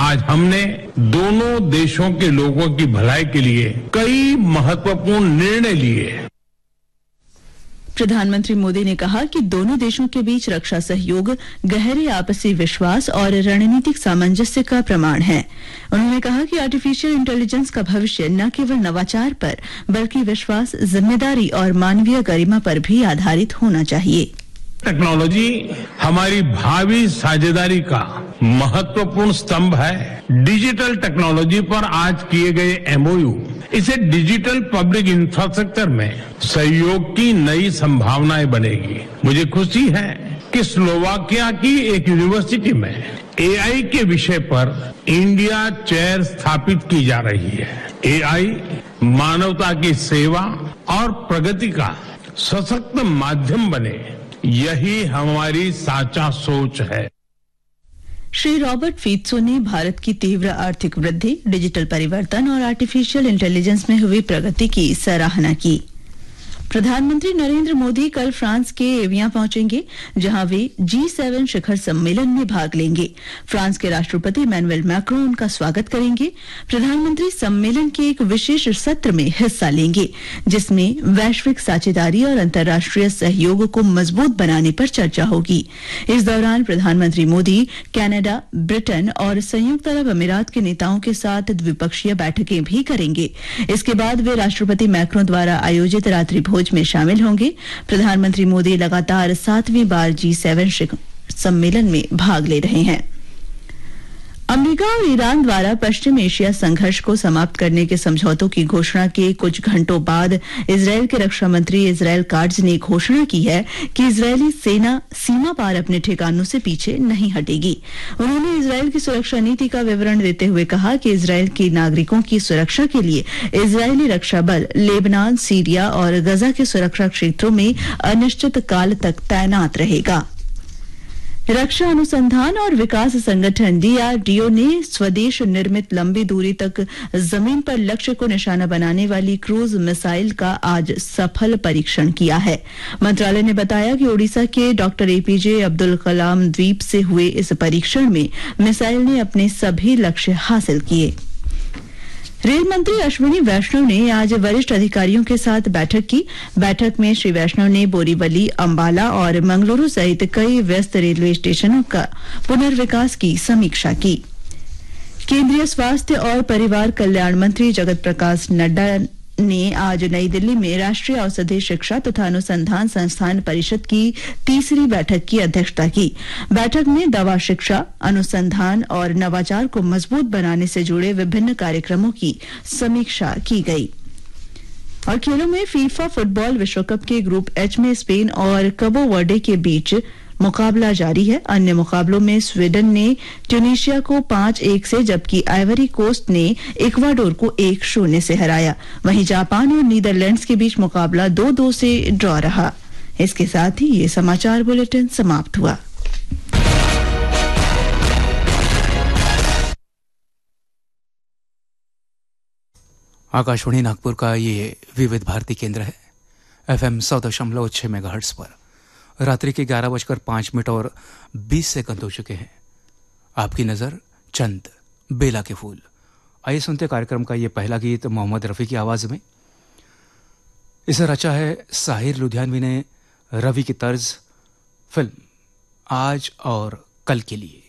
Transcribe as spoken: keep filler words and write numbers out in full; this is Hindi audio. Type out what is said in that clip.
आज हमने दोनों देशों के लोगों की भलाई के लिए कई महत्वपूर्ण निर्णय लिए। प्रधानमंत्री मोदी ने कहा कि दोनों देशों के बीच रक्षा सहयोग गहरे आपसी विश्वास और रणनीतिक सामंजस्य का प्रमाण है। उन्होंने कहा कि आर्टिफिशियल इंटेलिजेंस का भविष्य न केवल नवाचार पर बल्कि विश्वास, जिम्मेदारी और मानवीय गरिमा पर भी आधारित होना चाहिए। टेक्नोलॉजी हमारी भावी साझेदारी का महत्वपूर्ण स्तंभ है। डिजिटल टेक्नोलॉजी पर आज किए गए एमओयू इसे डिजिटल पब्लिक इंफ्रास्ट्रक्चर में सहयोग की नई संभावनाएं बनेगी। मुझे खुशी है कि स्लोवाकिया की एक यूनिवर्सिटी में एआई के विषय पर इंडिया चेयर स्थापित की जा रही है। एआई मानवता की सेवा और प्रगति का सशक्त माध्यम बने, यही हमारी साचा सोच है। श्री रॉबर्ट फीत्सो ने भारत की तीव्र आर्थिक वृद्धि, डिजिटल परिवर्तन और आर्टिफिशियल इंटेलिजेंस में हुई प्रगति की सराहना की। प्रधानमंत्री नरेंद्र मोदी कल फ्रांस के एवियां पहुंचेंगे, जहां वे जी सेवन शिखर सम्मेलन में भाग लेंगे। फ्रांस के राष्ट्रपति इमैनुअल मैक्रों उनका स्वागत करेंगे। प्रधानमंत्री सम्मेलन के एक विशेष सत्र में हिस्सा लेंगे, जिसमें वैश्विक साझेदारी और अंतर्राष्ट्रीय सहयोग को मजबूत बनाने पर चर्चा होगी। इस दौरान प्रधानमंत्री मोदी कनाडा, ब्रिटेन और संयुक्त अरब अमीरात के नेताओं के साथ द्विपक्षीय बैठकें भी करेंगे। इसके बाद वे राष्ट्रपति मैक्रों द्वारा आयोजित रात्रि भोज में शामिल होंगे। प्रधानमंत्री मोदी लगातार सातवीं बार जी सेवन शिखर सम्मेलन में भाग ले रहे हैं। अमेरिका और ईरान द्वारा पश्चिम एशिया संघर्ष को समाप्त करने के समझौतों की घोषणा के कुछ घंटों बाद इजरायल के रक्षा मंत्री इजराइल काट्ज ने घोषणा की है कि इजरायली सेना सीमा पार अपने ठिकानों से पीछे नहीं हटेगी। उन्होंने इजरायल की सुरक्षा नीति का विवरण देते हुए कहा कि इजरायल के नागरिकों की सुरक्षा के लिए इजरायली रक्षा बल लेबनान, सीरिया और गजा के सुरक्षा क्षेत्रों में अनिश्चित काल तक तैनात रहेगा। रक्षा अनुसंधान और विकास संगठन डीआरडीओ ने स्वदेश निर्मित लंबी दूरी तक जमीन पर लक्ष्य को निशाना बनाने वाली क्रूज मिसाइल का आज सफल परीक्षण किया है। मंत्रालय ने बताया कि ओडिशा के डॉक्टर एपीजे अब्दुल कलाम द्वीप से हुए इस परीक्षण में मिसाइल ने अपने सभी लक्ष्य हासिल किए। रेल मंत्री अश्विनी वैष्णव ने आज वरिष्ठ अधिकारियों के साथ बैठक की। बैठक में श्री वैष्णव ने बोरीवली, अंबाला और मंगलुरु सहित कई व्यस्त रेलवे स्टेशनों का पुनर्विकास की समीक्षा की। केंद्रीय स्वास्थ्य और परिवार कल्याण मंत्री जगत प्रकाश नड्डा ने आज नई दिल्ली में राष्ट्रीय औषधि शिक्षा तथा अनुसंधान संस्थान परिषद की तीसरी बैठक की अध्यक्षता की। बैठक में दवा शिक्षा, अनुसंधान और नवाचार को मजबूत बनाने से जुड़े विभिन्न कार्यक्रमों की समीक्षा की गई। और खेलों में फीफा फुटबॉल विश्व कप के ग्रुप एच में स्पेन और कबो वर्डे के बीच मुकाबला जारी है। अन्य मुकाबलों में स्वीडन ने ट्यूनीशिया को पांच एक से, जबकि आइवरी कोस्ट ने इक्वाडोर को एक शून्य से हराया। वहीं जापान और नीदरलैंड्स के बीच मुकाबला दो दो से ड्रॉ रहा। इसके साथ ही ये समाचार बुलेटिन समाप्त हुआ। आकाशवाणी नागपुर का ये विविध भारती केंद्र है। एफएम सौ दशमलव छह मेगाहर्ट्ज पर रात्रि के ग्यारह बजकर पांच मिनट और बीस सेकंड हो चुके हैं। आपकी नजर चंद बेला के फूल। आइए सुनते कार्यक्रम का ये पहला गीत मोहम्मद रफी की आवाज में। इसे रचा है साहिर लुधियानवी ने रवि की तर्ज फिल्म आज और कल के लिए।